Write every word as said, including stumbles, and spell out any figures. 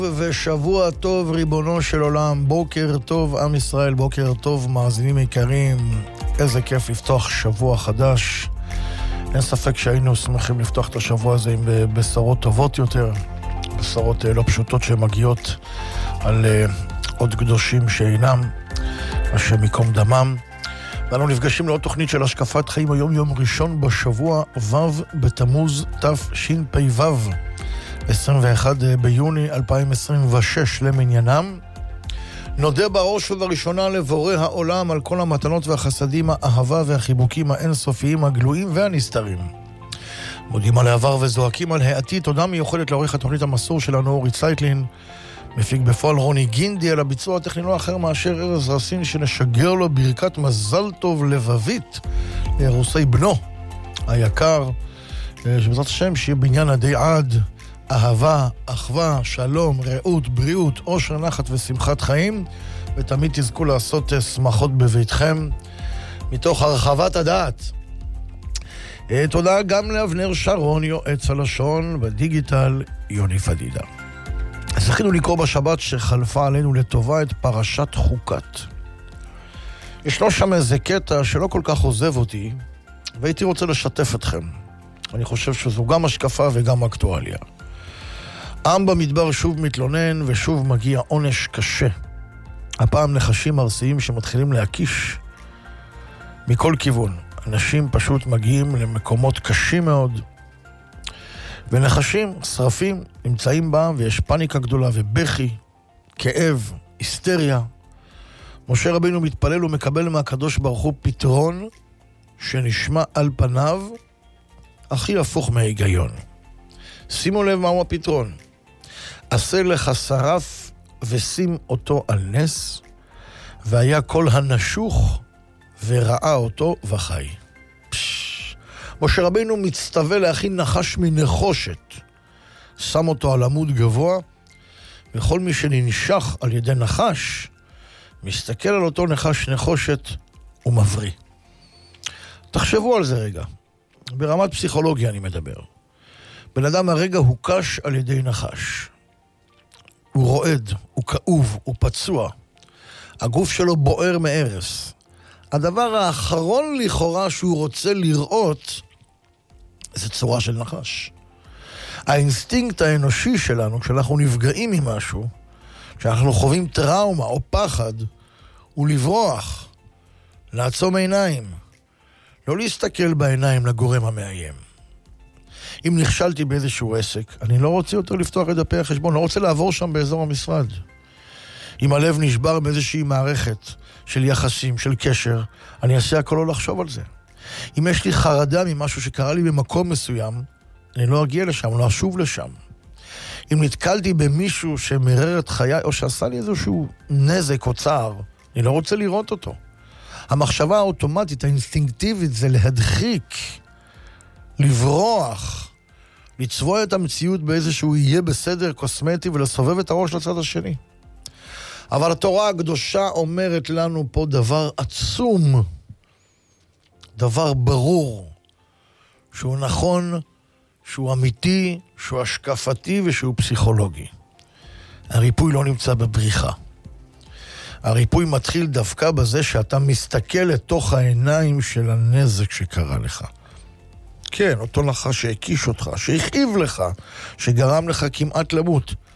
ושבוע טוב ריבונו של עולם, בוקר טוב עם ישראל, בוקר טוב מאזינים יקרים, איזה כיף לפתוח שבוע חדש. אין ספק שהיינו שמחים לפתוח את השבוע הזה עם בשורות טובות יותר, בשורות לא פשוטות שמגיעות על עוד קדושים שאינם, השם יקום דמם. ואנו נפגשים לעוד תוכנית של השקפת חיים היום, יום ראשון בשבוע, ו' בתמוז תשפ"ו, עשרים ואחד ביוני אלפיים עשרים ושש למניינם. נודה בראש ובראשונה לבורא העולם על כל המתנות והחסדים, האהבה והחיבוקים האינסופיים, הגלויים והנסתרים. מודים על העבר וזועקים על העתיד. תודה מיוחדת לעורך התוכנית המסור שלנו אורי צייטלין, מפיק בפועל רוני גינדי, על הביצוע הטכני לא אחר מאשר ארז רסין, שנשגר לו ברכת מזל טוב לבבית לאירוסי בנו היקר, שבעזרת השם שיהיה בניין עדי עד, אהבה, אחווה, שלום, רעות, בריאות, עושר, נחת ושמחת חיים, ותמיד תזכו לעשות שמחות בביתכם מתוך הרחבת הדעת. תודה גם לאבנר שרון, יועץ הלשון, בדיגיטל יוני פדידה. זכינו לקרוא בשבת שחלפה עלינו לטובה את פרשת חוקת. ישנו שם איזה קטע שלא כל כך עוזב אותי, והייתי רוצה לשתף אתכם. אני חושב שזו גם השקפה וגם אקטואליה. עם במדבר שוב מתלונן ושוב מגיע עונש קשה. הפעם נחשים ארסיים שמתחילים להקיש מכל כיוון. אנשים פשוט מגיעים למקומות קשים מאוד, ונחשים, שרפים, נמצאים בהם, ויש פניקה גדולה ובכי, כאב, היסטריה. משה רבינו מתפלל ומקבל מהקדוש ברוך הוא פתרון שנשמע על פניו הכי הפוך מההיגיון. שימו לב מהו הפתרון. עשה לך שרף ושים אותו על נס, והיה כל הנשוך וראה אותו וחי. פש. משה רבינו מצטווה להכין נחש מנחושת, שם אותו על עמוד גבוה, וכל מי שננשך על ידי נחש מסתכל על אותו נחש נחושת ומבריא. תחשבו על זה רגע. ברמת פסיכולוגיה אני מדבר. בן אדם הרגע הוא קש על ידי נחש. הוא רועד, הוא כאוב, הוא פצוע. הגוף שלו בוער מארס. הדבר האחרון לכאורה שהוא רוצה לראות זה צורה של נחש. האינסטינקט האנושי שלנו, כשאנחנו נפגעים ממשהו, כשאנחנו חווים טראומה או פחד, הוא לברוח, לעצום עיניים, לא להסתכל בעיניים לגורם המאיים. אם נכשלתי באיזשהו עסק, אני לא רוצה יותר לפתוח את דפי החשבון, לא רוצה לעבור שם באזור המשרד. אם הלב נשבר באיזושהי מערכת של יחסים, של קשר, אני אעשה הכל לא לחשוב על זה. אם יש לי חרדה ממשהו שקרה לי במקום מסוים, אני לא אגיע לשם, לא אשוב לשם. אם נתקלתי במישהו שמרר את חיי, או שעשה לי איזשהו נזק או צער, אני לא רוצה לראות אותו. המחשבה האוטומטית, האינסטינקטיבית, זה להדחיק, לברוח, לצבוע את המציאות באיזשהו יהיה בסדר קוסמטי, ולסובב את הראש לצד השני. אבל התורה הקדושה אומרת לנו פה דבר עצום, דבר ברור, שהוא נכון, שהוא אמיתי, שהוא השקפתי ושהוא פסיכולוגי. הריפוי לא נמצא בבריחה. הריפוי מתחיל דווקא בזה שאתה מסתכל לתוך העיניים של הנזק שקרה לך. כן, אותו נחש שהקיש אותך, שהכאיב לך, שגרם לך כמעט למות.